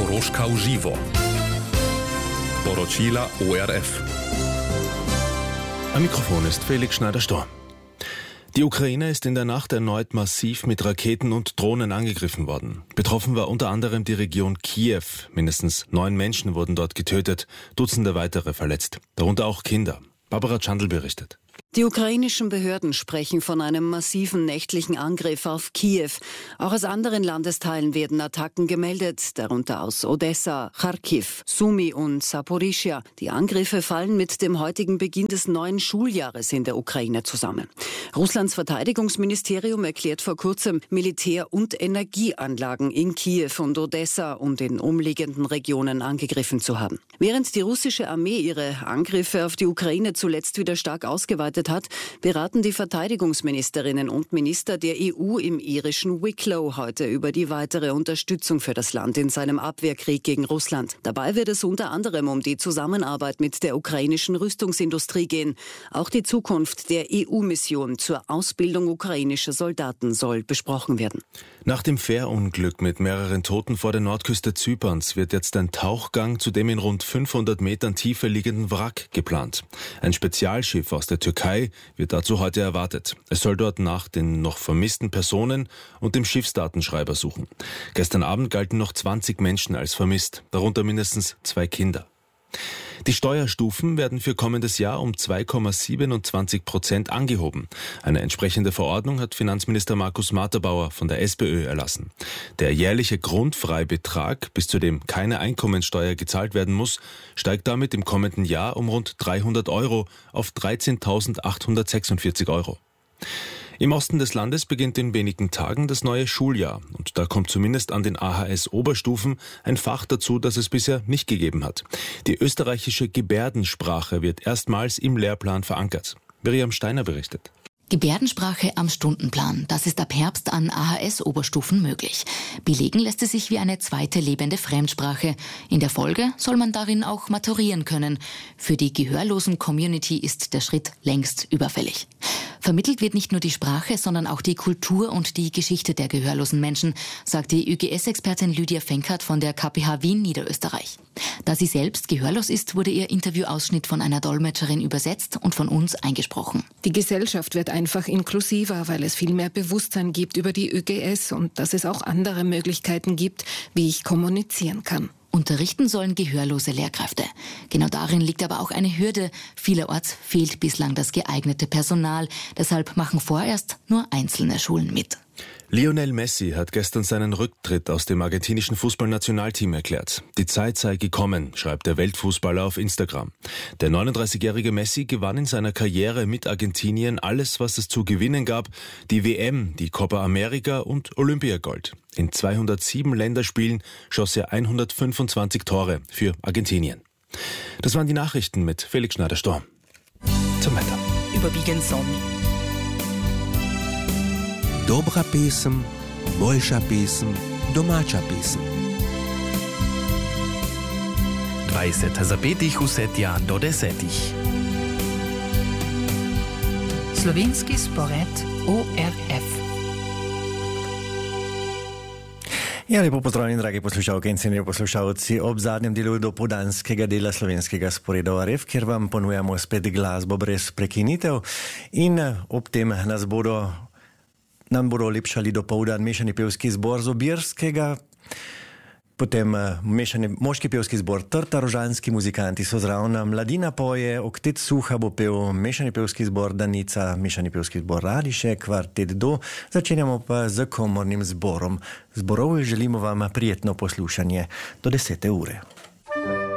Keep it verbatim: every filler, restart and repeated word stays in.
Koroška v živo. Poročila O R F. Am Mikrofon ist Felix Schneider-Storr. Die Ukraine ist in der Nacht erneut massiv mit Raketen und Drohnen angegriffen worden. Betroffen war unter anderem die Region Kiew. Mindestens neun Menschen wurden dort getötet, Dutzende weitere verletzt, darunter auch Kinder. Barbara Chandl berichtet. Die ukrainischen Behörden sprechen von einem massiven nächtlichen Angriff auf Kiew. Auch aus anderen Landesteilen werden Attacken gemeldet, darunter aus Odessa, Kharkiv, Sumy und Saporischschja. Die Angriffe fallen mit dem heutigen Beginn des neuen Schuljahres in der Ukraine zusammen. Russlands Verteidigungsministerium erklärt vor kurzem, Militär- und Energieanlagen in Kiew und Odessa und in umliegenden Regionen angegriffen zu haben. Während die russische Armee ihre Angriffe auf die Ukraine zuletzt wieder stark ausgeweitet hat, beraten die Verteidigungsministerinnen und Minister der E U im irischen Wicklow heute über die weitere Unterstützung für das Land in seinem Abwehrkrieg gegen Russland. Dabei wird es unter anderem um die Zusammenarbeit mit der ukrainischen Rüstungsindustrie gehen. Auch die Zukunft der E U-Mission zur Ausbildung ukrainischer Soldaten soll besprochen werden. Nach dem Fährunglück mit mehreren Toten vor der Nordküste Zyperns wird jetzt ein Tauchgang zu dem in rund fünfhundert Metern Tiefe liegenden Wrack geplant. Ein Spezialschiff aus der Türkei wird dazu heute erwartet. Es soll dort nach den noch vermissten Personen und dem Schiffsdatenschreiber suchen. Gestern Abend galten noch zwanzig Menschen als vermisst, darunter mindestens zwei Kinder. Die Steuerstufen werden für kommendes Jahr um zwei Komma siebenundzwanzig Prozent angehoben. Eine entsprechende Verordnung hat Finanzminister Markus Materbauer von der SPÖ erlassen. Der jährliche Grundfreibetrag, bis zu dem keine Einkommensteuer gezahlt werden muss, steigt damit im kommenden Jahr um rund dreihundert Euro auf dreizehntausendachthundertsechsundvierzig Euro. Im Osten des Landes beginnt in wenigen Tagen das neue Schuljahr und da kommt zumindest an den A H S-Oberstufen ein Fach dazu, das es bisher nicht gegeben hat. Die österreichische Gebärdensprache wird erstmals im Lehrplan verankert. Miriam Steiner berichtet. Gebärdensprache am Stundenplan. Das ist ab Herbst an A H S-Oberstufen möglich. Belegen lässt es sich wie eine zweite lebende Fremdsprache. In der Folge soll man darin auch maturieren können. Für die gehörlosen Community ist der Schritt längst überfällig. Vermittelt wird nicht nur die Sprache, sondern auch die Kultur und die Geschichte der gehörlosen Menschen, sagt die Ö G S-Expertin Lydia Fenkert von der K P H Wien Niederösterreich. Da sie selbst gehörlos ist, wurde ihr Interviewausschnitt von einer Dolmetscherin übersetzt und von uns eingesprochen. Die Gesellschaft wird einfach inklusiver, weil es viel mehr Bewusstsein gibt über die Ö G S und dass es auch andere Möglichkeiten gibt, wie ich kommunizieren kann. Unterrichten sollen gehörlose Lehrkräfte. Genau darin liegt aber auch eine Hürde. Vielerorts fehlt bislang das geeignete Personal. Deshalb machen vorerst nur einzelne Schulen mit. Lionel Messi hat gestern seinen Rücktritt aus dem argentinischen Fußballnationalteam erklärt. Die Zeit sei gekommen, schreibt der Weltfußballer auf Instagram. Der neununddreißigjährige Messi gewann in seiner Karriere mit Argentinien alles, was es zu gewinnen gab. Die W M, die Copa America und Olympiagold. In zweihundertsieben Länderspielen schoss er hundertfünfundzwanzig Tore für Argentinien. Das waren die Nachrichten mit Felix Schneider-Storr. Zum Wetter. Überwiegend sonnig. Dobra pesem, boljša pesem, domača pesem. dvajset zapetih vsetja do desetih. Slovenski spored O R F. Ja, lepo pozdravljeni, dragi poslušalke in cenjeni poslušalci, ob zadnjem delu dopoldanskega dela slovenskega sporeda O R F, kjer vam ponujamo spet glasbo brez prekinitev in ob tem nas bodo Nam bodo lepšali dopoldan mešani pevski zbor Zobirskega, potem mešani moški pevski zbor Trta, rožanski muzikanti so zraven, Mladina poje, Oktet Suha bo pel, mešani pevski zbor Danica, mešani pevski zbor Radiše, kvartet Do, začenjamo pa z komornim zborom. Zborov želimo vam prijetno poslušanje do desete ure.